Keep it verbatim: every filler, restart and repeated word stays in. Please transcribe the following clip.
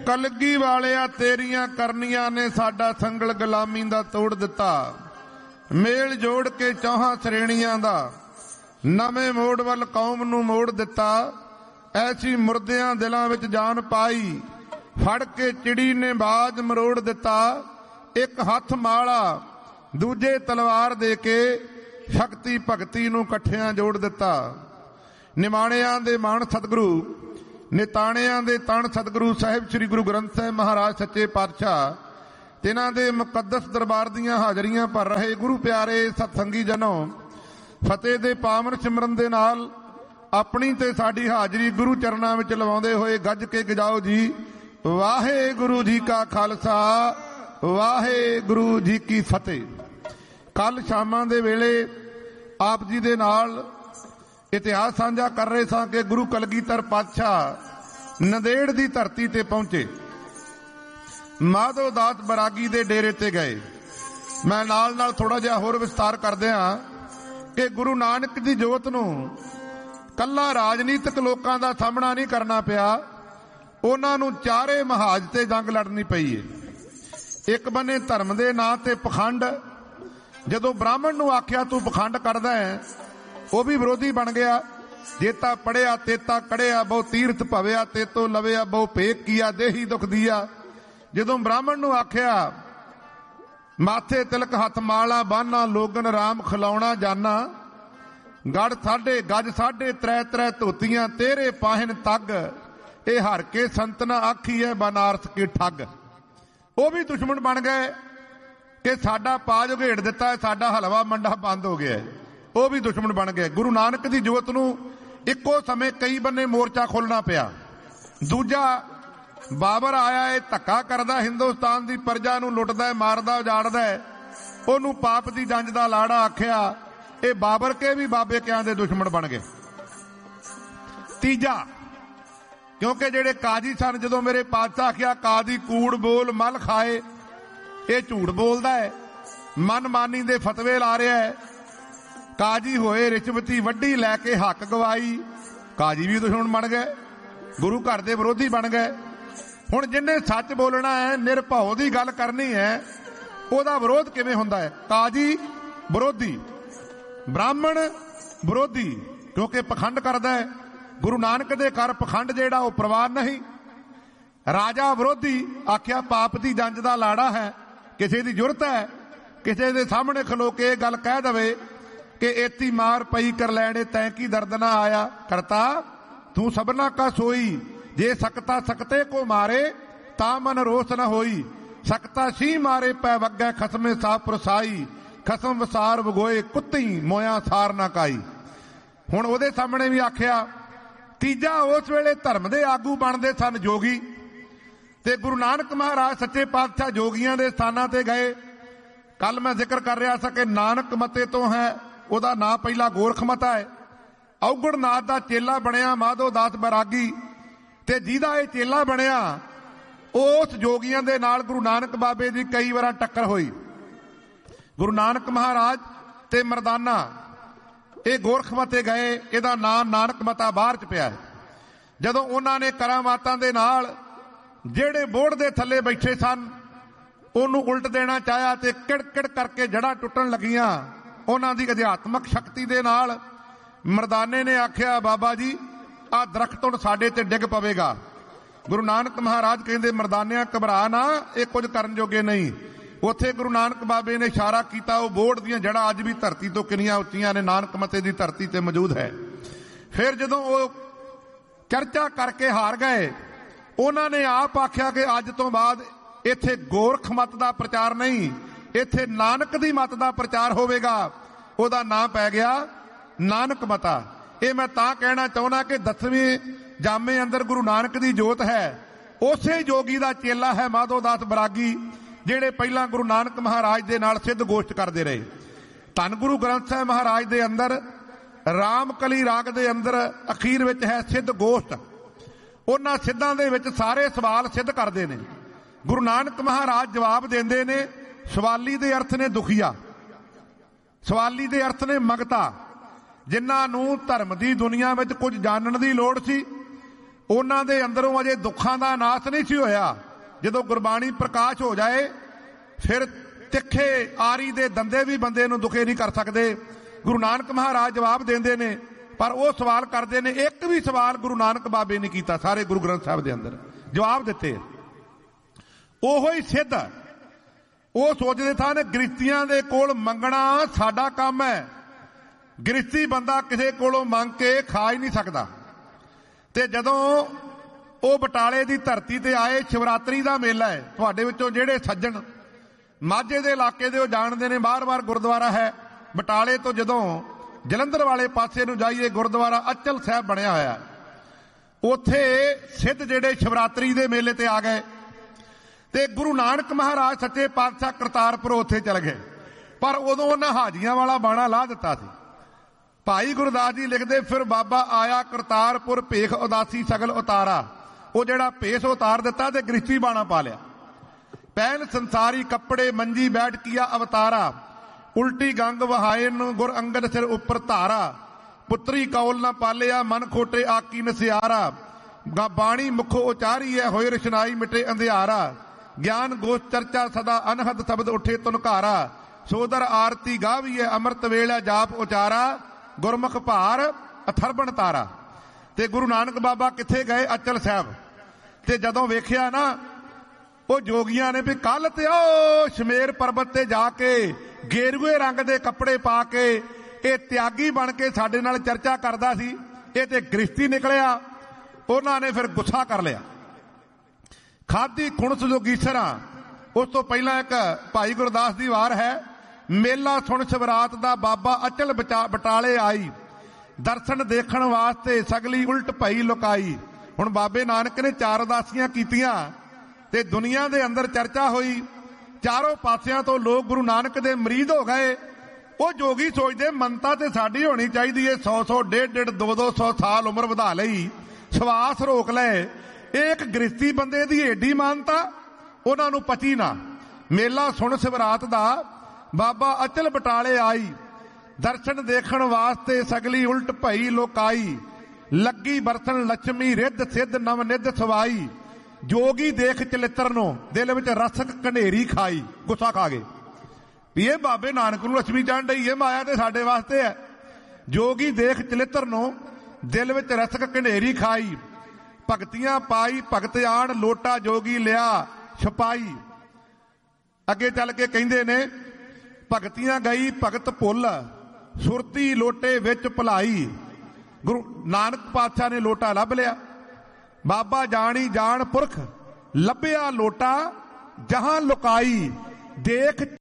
कलगी वालिया तेरिया करनिया ने साडा संगल गुलामी दा तोड़ दिता। मेल जोड़ के चौहां श्रेणियां दा नवे मोड़ वल कौम नूं मोड़ दिता। ऐसी मुर्दियां दिलां विच जान पाई फड़ के चिड़ी ने बाज मरोड़ दिता। एक हथ माला दूजे तलवार दे के शक्ति भगती नूं कट्ठियां जोड़ दिता। निमाणियां दे मान सतगुरु निताणियां दे तन सतगुरु साहिब श्री गुरु ग्रंथ साहिब महाराज सच्चे पातशाह तिन्हां दे मुकद्दस दरबार दियां हाजरियां भर रहे गुरु प्यारे सतसंगी जनों, फतेह दे पावन सिमरन दे नाल अपनी ते साडी हाजरी गुरु चरनां विच लवाउंदे होए गज के गजाओ जी वाहेगुरु जी का खालसा वाहेगुरु जी की फतेह। कल शामां दे वेले आप जी दे नाल इतिहास साझा कर रहे सां कि गुरु कलगीधर पातशाह नंदेड़ दी धरती ते पहुंचे, माधो दास बरागी दे डेरे ते गए। मैं नाल नाल थोड़ा जिहा होर विस्तार करदिआं कि गुरु नानक दी जोत नूं कल्ला राजनीतिक लोकां दा सामना नहीं करना पिया, उन्हां नूं चारे महाज ते जंग लड़नी पई है। एक बने धर्म दे नां ते पखंड, जदों ब्राह्मण नूं आखिया तूं पखंड करदा है वो भी विरोधी बन गया। जेता पढ़िया तेता कड़िया बहु तीर्थ भविया तेतो लविया बहु भेक किया देही दुख दिया। जदों ब्राह्मण नूं आखिया माथे तिलक हथ माला बाना लोगन राम खिलाउणा जाना, गढ़ साढ़े गज साढ़े त्रै त्रै धोतियां तेरे पाहन तग, ए हर के संतना आखी है बनारस के ठग। वो भी दुश्मन बन गए कि साडा पाज उघेड़ दिता है, साडा हलवा मंडा बंद हो गया है। वो भी दुश्मन बन गए। गुरु नानक की जोत नूं इक्को समय कई बन्ने मोर्चा खोलना पिया। दूजा बाबर आया है धक्का करदा हिंदुस्तान की प्रजा नूं लुटदा है मारदा उजाड़दा है, ओनूं पाप दी जंज दा लाड़ा आखिया। ये बाबर के भी बाबे कियां दे दुश्मन बन गए। तीजा क्योंकि जेड़े काजी सन जदों मेरे पातशाह आखिया काजी कूड़ बोल मल खाए, ये झूठ बोलदा है, मनमानी दे फतवे ला रहा है। काजी होए रिश्वती वड्डी लैके हक गवाई, काजी भी दुश्मन बन गए, गुरु घर दे विरोधी बन गए। हुण जिन्हें सच बोलना है निरभौ दी गल करनी है ओदा विरोध किवें हुंदा है? काजी विरोधी, ब्राह्मण विरोधी, क्योंकि पखंड करदा है। गुरु नानक दे कर पखंड जेड़ा वो प्रवान नहीं। राजा विरोधी आख्या पाप दी जंज दा लाड़ा है, किसी दी जुरत है किसी दे सामने खलो के गल कह दवे कि एती मार पई कर लैणे तैं की दर्द ना आया। करता तू सबना का सोई, जे सकता सकते को मारे ता मन रोस न होई। सकता सी मारे पै वगै खसमे सा पुरसाई, खसम वसार वगोए कुत्ती मोया सार ना काई। हुण ओदे सामने भी आख्या। तीजा उस वेले धर्म दे आगू बनदे सन जोगी, ते गुरु नानक महाराज सच्चे पातशाह जोगियां दे स्थानां ते गए। कल मैं जिक्र कर रहा था कि नानक मते तो है, ਉਹਦਾ ਨਾਂ ਪਹਿਲਾ ਗੋਰਖ ਮਤਾ ਹੈ। ਔਗੜ ਨਾਥ ਦਾ ਚੇਲਾ ਬਣਿਆ ਮਾਧੋ ਦਾਸ ਬੈਰਾਗੀ, ਤੇ ਜਿਹਦਾ ਇਹ ਚੇਲਾ ਬਣਿਆ ਉਸ ਜੋਗੀਆਂ ਦੇ ਨਾਲ ਗੁਰੂ ਨਾਨਕ ਬਾਬੇ ਦੀ ਕਈ ਵਾਰਾਂ ਟੱਕਰ ਹੋਈ। ਗੁਰੂ ਨਾਨਕ ਮਹਾਰਾਜ ਤੇ ਮਰਦਾਨਾ ਇਹ ਗੋਰਖ ਮਤੇ ਗਏ, ਇਹਦਾ ਨਾਂ ਨਾਨਕ ਮਤਾ ਬਾਹਰ ਚ ਪਿਆ ਹੈ। ਜਦੋਂ ਉਹਨਾਂ ਨੇ ਕਰਾਮਾਤਾਂ ਦੇ ਨਾਲ ਜਿਹੜੇ ਬੋੜ ਦੇ ਥੱਲੇ ਬੈਠੇ ਸਨ ਉਹਨੂੰ ਉਲਟ ਦੇਣਾ ਚਾਹਿਆ ਤੇ ਕਿੜ-ਕਿੜ ਕਰਕੇ ਜੜ੍ਹਾਂ ਟੁੱਟਣ ਲੱਗੀਆਂ। ਉਹਨਾਂ ਦੀ ਅਧਿਆਤਮਕ ਸ਼ਕਤੀ ਦੇ ਨਾਲ ਮਰਦਾਨੇ ਨੇ ਆਖਿਆ ਬਾਬਾ ਜੀ ਆਹ ਦਰਖਤ ਹੁਣ ਸਾਡੇ ਤੇ ਡਿੱਗ ਪਵੇਗਾ। ਗੁਰੂ ਨਾਨਕ ਮਹਾਰਾਜ ਕਹਿੰਦੇ ਮਰਦਾਨਿਆਂ ਘਬਰਾ ਨਾ, ਇਹ ਕੁਝ ਕਰਨ ਜੋਗੇ ਨਹੀਂ। ਉੱਥੇ ਗੁਰੂ ਨਾਨਕ ਬਾਬੇ ਨੇ ਇਸ਼ਾਰਾ ਕੀਤਾ, ਉਹ ਬੋੜ ਦੀਆਂ ਜੜ੍ਹਾਂ ਅੱਜ ਵੀ ਧਰਤੀ ਤੋਂ ਕਿੰਨੀਆਂ ਉੱਚੀਆਂ ਨੇ, ਨਾਨਕ ਮਤੇ ਦੀ ਧਰਤੀ ਤੇ ਮੌਜੂਦ ਹੈ। ਫਿਰ ਜਦੋਂ ਉਹ ਚਰਚਾ ਕਰਕੇ ਹਾਰ ਗਏ, ਉਹਨਾਂ ਨੇ ਆਪ ਆਖਿਆ ਕਿ ਅੱਜ ਤੋਂ ਬਾਅਦ ਇੱਥੇ ਗੋਰਖ ਮਤ ਦਾ ਪ੍ਰਚਾਰ ਨਹੀਂ, ਇੱਥੇ ਨਾਨਕ ਦੀ ਮਤ ਦਾ ਪ੍ਰਚਾਰ ਹੋਵੇਗਾ। ਉਹਦਾ ਨਾਂ ਪੈ ਗਿਆ ਨਾਨਕ ਮਤਾ। ਇਹ ਮੈਂ ਤਾਂ ਕਹਿਣਾ ਚਾਹੁੰਦਾ ਕਿ ਦਸਵੇਂ ਜਾਮੇ ਅੰਦਰ ਗੁਰੂ ਨਾਨਕ ਦੀ ਜੋਤ ਹੈ। ਉਸੇ ਜੋਗੀ ਦਾ ਚੇਲਾ ਹੈ ਮਾਧੋ ਦਾਸ ਬੈਰਾਗੀ, ਜਿਹੜੇ ਪਹਿਲਾਂ ਗੁਰੂ ਨਾਨਕ ਮਹਾਰਾਜ ਦੇ ਨਾਲ ਸਿੱਧ ਗੋਸ਼ਟ ਕਰਦੇ ਰਹੇ। ਧੰਨ ਗੁਰੂ ਗ੍ਰੰਥ ਸਾਹਿਬ ਮਹਾਰਾਜ ਦੇ ਅੰਦਰ ਰਾਮਕਲੀ ਰਾਗ ਦੇ ਅੰਦਰ ਅਖੀਰ ਵਿੱਚ ਹੈ ਸਿੱਧ ਗੋਸ਼ਟ। ਉਹਨਾਂ ਸਿੱਧਾਂ ਦੇ ਵਿੱਚ ਸਾਰੇ ਸਵਾਲ ਸਿੱਧ ਕਰਦੇ ਨੇ। ਗੁਰੂ ਨਾਨਕ ਮਹਾਰਾਜ ਜਵਾਬ ਦਿੰਦੇ ਨੇ। ਸਵਾਲੀ ਦੇ ਅਰਥ ਨੇ ਦੁਖੀਆ, ਸਵਾਲੀ ਦੇ ਅਰਥ ਨੇ ਮੰਗਤਾ। ਜਿਨ੍ਹਾਂ ਨੂੰ ਧਰਮ ਦੀ ਦੁਨੀਆ ਵਿੱਚ ਕੁਝ ਜਾਣਨ ਦੀ ਲੋੜ ਸੀ ਉਹਨਾਂ ਦੇ ਅੰਦਰੋਂ ਅਜੇ ਦੁੱਖਾਂ ਦਾ ਨਾਸ ਨਹੀਂ ਸੀ ਹੋਇਆ। ਜਦੋਂ ਗੁਰਬਾਣੀ ਪ੍ਰਕਾਸ਼ ਹੋ ਜਾਏ ਫਿਰ ਤਿੱਖੇ ਆਰੀ ਦੇ ਦੰਦੇ ਵੀ ਬੰਦੇ ਨੂੰ ਦੁਖੇ ਨਹੀਂ ਕਰ ਸਕਦੇ। ਗੁਰੂ ਨਾਨਕ ਮਹਾਰਾਜ ਜਵਾਬ ਦਿੰਦੇ ਨੇ, ਪਰ ਉਹ ਸਵਾਲ ਕਰਦੇ ਨੇ, ਇੱਕ ਵੀ ਸਵਾਲ ਗੁਰੂ ਨਾਨਕ ਬਾਬੇ ਨੇ ਕੀਤਾ। ਸਾਰੇ ਗੁਰੂ ਗ੍ਰੰਥ ਸਾਹਿਬ ਦੇ ਅੰਦਰ ਜਵਾਬ ਦਿੱਤੇ। ਉਹੋ ਹੀ ਸਿੱਧ ਉਹ ਸੋਚਦੇ ਸਨ ਗ੍ਰਿਸ਼ਤੀਆਂ ਦੇ ਕੋਲ ਮੰਗਣਾ ਸਾਡਾ ਕੰਮ ਹੈ। ਗ੍ਰਿਸ਼ਤੀ ਬੰਦਾ ਕਿਸੇ ਕੋਲੋਂ ਮੰਗ ਕੇ ਖਾ ਹੀ ਨਹੀਂ ਸਕਦਾ। ਤੇ ਜਦੋਂ ਉਹ ਬਟਾਲੇ ਦੀ ਧਰਤੀ ਤੇ ਆਏ, ਸ਼ਿਵਰਾਤਰੀ ਦਾ ਮੇਲਾ ਹੈ। ਤੁਹਾਡੇ ਵਿੱਚੋਂ ਜਿਹੜੇ ਸੱਜਣ ਮਾਝੇ ਦੇ ਇਲਾਕੇ ਦੇ ਉਹ ਜਾਣਦੇ ਨੇ, ਬਾਰ-ਬਾਰ ਗੁਰਦੁਆਰਾ ਹੈ ਬਟਾਲੇ ਤੋਂ ਜਦੋਂ ਜਲੰਧਰ ਵਾਲੇ ਪਾਸੇ ਨੂੰ ਜਾਈਏ, ਗੁਰਦੁਆਰਾ ਅਚਲ ਸਾਹਿਬ ਬਣਿਆ ਹੋਇਆ। ਉੱਥੇ ਸਿੱਧ ਜਿਹੜੇ ਸ਼ਿਵਰਾਤਰੀ ਦੇ ਮੇਲੇ ਤੇ ਆ ਗਏ ਤੇ ਗੁਰੂ ਨਾਨਕ ਮਹਾਰਾਜ ਸੱਚੇ ਪਾਤਸ਼ਾਹ ਕਰਤਾਰਪੁਰ ਉੱਥੇ ਚਲ ਗਏ। ਪਰ ਉਦੋਂ ਉਹਨਾਂ ਹਾਜੀਆਂ ਵਾਲਾ ਬਾਣਾ ਲਾ ਦਿੱਤਾ ਸੀ। ਭਾਈ ਗੁਰਦਾਸ ਜੀ ਲਿਖਦੇ, ਫਿਰ ਬਾਬਾ ਆਇਆ ਕਰਤਾਰਪੁਰ ਭੇਖ ਉਦਾਸੀ ਸਗਲ ਉਤਾਰਾ। ਉਹ ਜਿਹੜਾ ਭੇਸ ਉਤਾਰ ਦਿੱਤਾ ਤੇ ਗ੍ਰਿਸ਼ਤੀ ਬਾਣਾ ਪਾ ਲਿਆ। ਪਹਿਲ ਸੰਸਾਰੀ ਕੱਪੜੇ ਮੰਜੀ ਬੈਠ ਕੀਆ ਅਵਤਾਰਾ। ਉਲਟੀ ਗੰਗ ਵਹਾਏ ਨੂੰ ਗੁਰ ਅੰਗਦ ਸਿਰ ਉੱਪਰ ਧਾਰਾ। ਪੁੱਤਰੀ ਕੌਲ ਨਾ ਪਾਲਿਆ ਮਨ ਖੋਟੇ ਆਕੀ ਨਸਿਆਰਾ। ਬਾਣੀ ਮੁਖੋ ਉਚਾਰੀ ਹੈ ਹੋਏ ਰਸ਼ਨਾਈ ਮਿਟੇ ਅੰਧਿਆਰਾ। ਗਿਆਨ ਗੋਸ਼ ਚਰਚਾ ਸਦਾ ਅਨਹਦ ਸ਼ਬਦ ਉੱਠੇ ਤੁਨਕਾਰਾ। ਸੋਦਰ ਆਰਤੀ ਗਾਵੀਏ ਅੰਮ੍ਰਿਤ ਵੇਲਾ ਜਾਪ ਉਚਾਰਾ। ਗੁਰਮੁਖ ਭਾਰ ਅਥਰਬਣ ਤਾਰਾ। ਤੇ ਗੁਰੂ ਨਾਨਕ ਬਾਬਾ ਕਿੱਥੇ ਗਏ? ਅਚਲ ਸਾਹਿਬ। ਤੇ ਜਦੋਂ ਵੇਖਿਆ ਨਾ ਉਹ ਜੋਗੀਆਂ ਨੇ ਵੀ ਕੱਲ ਤੇ ਉਹ ਸ਼ਮੇਰ ਪਰਬਤ ਤੇ ਜਾ ਕੇ ਗੇਰੂਏ ਰੰਗ ਦੇ ਕੱਪੜੇ ਪਾ ਕੇ ਇਹ ਤਿਆਗੀ ਬਣ ਕੇ ਸਾਡੇ ਨਾਲ ਚਰਚਾ ਕਰਦਾ ਸੀ, ਇਹ ਤੇ ਗ੍ਰਿਸ਼ਤੀ ਨਿਕਲਿਆ। ਉਹਨਾਂ ਨੇ ਫਿਰ ਗੁੱਸਾ ਕਰ ਲਿਆ। ਖਾਦੀ ਖੁਣਸ ਜੋਗੀਸਰਾ। ਉਸ ਤੋਂ ਪਹਿਲਾਂ ਇੱਕ ਭਾਈ ਗੁਰਦਾਸ ਦੀ ਵਾਰ ਹੈ, ਮੇਲਾ ਸੁਣ ਸ਼ਿਵਰਾਤ ਦਾ ਬਾਬਾ ਅਚਲ ਬਟਾਲੇ ਆਈ। ਦਰਸ਼ਨ ਦੇਖਣ ਵਾਸਤੇ ਸਗਲੀ ਉਲਟ ਭਈ ਲੁਕਾਈ। ਹੁਣ ਬਾਬੇ ਨਾਨਕ ਨੇ ਚਾਰ ਉਦਾਸੀਆਂ ਕੀਤੀਆਂ ਤੇ ਦੁਨੀਆ ਦੇ ਅੰਦਰ ਚਰਚਾ ਹੋਈ। ਚਾਰੋਂ ਪਾਸਿਆਂ ਤੋਂ ਲੋਕ ਗੁਰੂ ਨਾਨਕ ਦੇ ਮਰੀਦ ਹੋ ਗਏ। ਉਹ ਜੋਗੀ ਸੋਚਦੇ ਮੰਨਤਾ ਤੇ ਸਾਡੀ ਹੋਣੀ ਚਾਹੀਦੀ ਏ, ਸੌ ਸੌ ਡੇਢ ਡੇਢ ਦੋ ਦੋ ਸੌ ਸਾਲ ਉਮਰ ਵਧਾ ਲਈ, ਸਵਾਸ ਰੋਕ ਲਏ। ਇੱਕ ਗ੍ਰਿਸ਼ਤੀ ਬੰਦੇ ਦੀ ਏਡੀ ਮਾਨਤਾ ਉਹਨਾਂ ਨੂੰ ਪਤੀ ਨਾ। ਮੇਲਾ ਸੁਣ ਸ਼ਿਵਰਾਤ ਦਾ ਬਾਬਾ ਅਚਲ ਬਟਾਲੇ ਆਈ। ਦਰਸ਼ਨ ਦੇਖਣ ਵਾਸਤੇ ਸਗਲੀ ਉਲਟ ਭਈ ਲੋਕਾਈ। ਲੱਗੀ ਬਰਤਨ ਲక్ష్ਮੀ ਰਿੱਧ ਸਿੱਧ ਨਵ ਨਿੱਧ ਸਵਾਈ। ਜੋਗੀ ਦੇਖ ਚਲਿੱਤਰ ਨੂੰ ਦਿਲ ਵਿੱਚ ਰਸਕ ਘਨੇਰੀ ਖਾਈ। ਗੁੱਸਾ ਖਾ ਗਏ ਵੀ ਇਹ ਬਾਬੇ ਨਾਨਕ ਨੂੰ ਲక్ష్ਮੀ ਚੜ੍ਹਨ ਡਈ, ਇਹ ਮਾਇਆ ਤੇ ਸਾਡੇ ਵਾਸਤੇ ਹੈ। ਜੋਗੀ ਦੇਖ ਚਲਿੱਤਰ ਨੂੰ ਦਿਲ ਵਿੱਚ ਰਸਕ ਘਨੇਰੀ ਖਾਈ। ਭਗਤੀਆਂ ਪਾਈ ਭਗਤ ਆਣ ਲੋਟਾ ਜੋਗੀ ਲਿਆ ਛਪਾਈ। ਅੱਗੇ ਚੱਲ ਕੇ ਕਹਿੰਦੇ ਨੇ, ਭਗਤੀਆਂ ਗਈ ਭਗਤ ਭੁੱਲ ਸੁਰਤੀ ਲੋਟੇ ਵਿੱਚ ਭੁਲਾਈ। ਗੁਰੂ ਨਾਨਕ ਪਾਤਸ਼ਾਹ ਨੇ ਲੋਟਾ ਲੱਭ ਲਿਆ। ਬਾਬਾ ਜਾਣੀ ਜਾਣ ਪੁਰਖ ਲੱਭਿਆ ਲੋਟਾ ਜਹਾਂ ਲੁਕਾਈ। ਦੇਖ